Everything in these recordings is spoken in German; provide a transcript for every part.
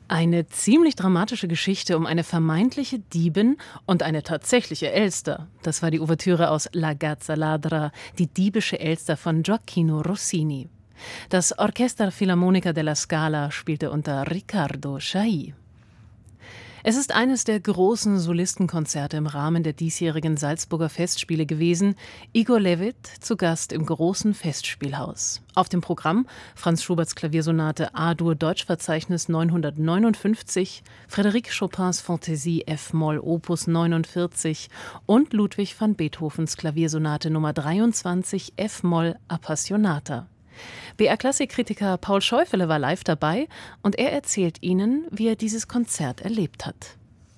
Eine ziemlich dramatische Geschichte um eine vermeintliche Diebin und eine tatsächliche Elster. Das war die Ouvertüre aus La Gazza Ladra, die diebische Elster von Gioacchino Rossini. Das Orchester Filarmonica della Scala spielte unter Riccardo Chailly. Es ist eines der großen Solistenkonzerte im Rahmen der diesjährigen Salzburger Festspiele gewesen. Igor Levit zu Gast im großen Festspielhaus. Auf dem Programm Franz Schuberts Klaviersonate A-Dur Deutschverzeichnis 959, Frédéric Chopins Fantaisie F-Moll Opus 49 und Ludwig van Beethovens Klaviersonate Nummer 23 F-Moll Appassionata. BR-Klassik-Kritiker Paul Scheufele war live dabei und er erzählt Ihnen, wie er dieses Konzert erlebt hat.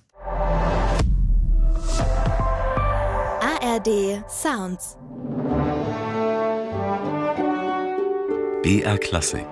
ARD Sounds. BR Klassik.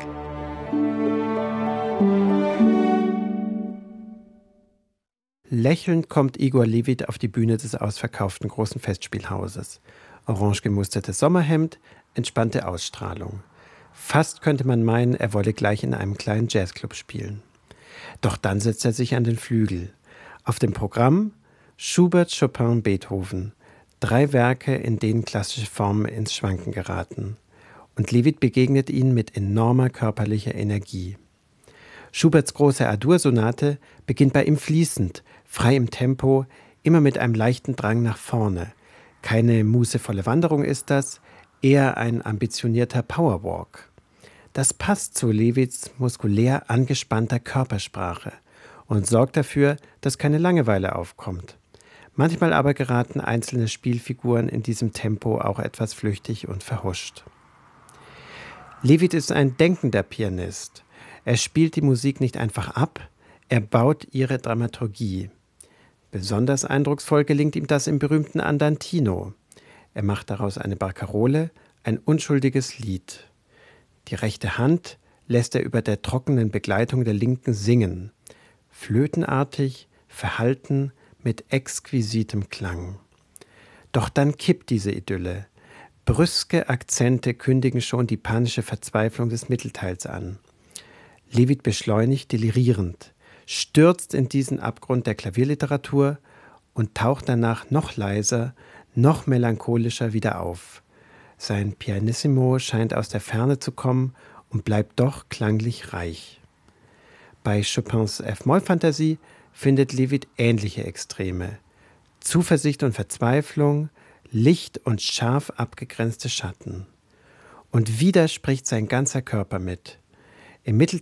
Lächelnd kommt Igor Levit auf die Bühne des ausverkauften großen Festspielhauses. Orange gemustertes Sommerhemd, entspannte Ausstrahlung. Fast könnte man meinen, er wolle gleich in einem kleinen Jazzclub spielen. Doch dann setzt er sich an den Flügel. Auf dem Programm Schubert, Chopin, Beethoven. 3 Werke, in denen klassische Formen ins Schwanken geraten. Und Levit begegnet ihnen mit enormer körperlicher Energie. Schuberts große A-Dur-Sonate beginnt bei ihm fließend, frei im Tempo, immer mit einem leichten Drang nach vorne. Keine mußevolle Wanderung ist das, eher ein ambitionierter Powerwalk. Das passt zu Levits muskulär angespannter Körpersprache und sorgt dafür, dass keine Langeweile aufkommt. Manchmal aber geraten einzelne Spielfiguren in diesem Tempo auch etwas flüchtig und verhuscht. Levit ist ein denkender Pianist. Er spielt die Musik nicht einfach ab, er baut ihre Dramaturgie. Besonders eindrucksvoll gelingt ihm das im berühmten Andantino. Er macht daraus eine Barkarole, ein unschuldiges Lied. Die rechte Hand lässt er über der trockenen Begleitung der linken singen. Flötenartig, verhalten, mit exquisitem Klang. Doch dann kippt diese Idylle. Brüske Akzente kündigen schon die panische Verzweiflung des Mittelteils an. Levit beschleunigt delirierend, stürzt in diesen Abgrund der Klavierliteratur und taucht danach noch leiser, noch melancholischer wieder auf. Sein Pianissimo scheint aus der Ferne zu kommen und bleibt doch klanglich reich. Bei Chopins F-Moll-Fantasie findet Levit ähnliche Extreme. Zuversicht und Verzweiflung, Licht und scharf abgegrenzte Schatten. Und wieder spricht sein ganzer Körper mit. Im Mittelteil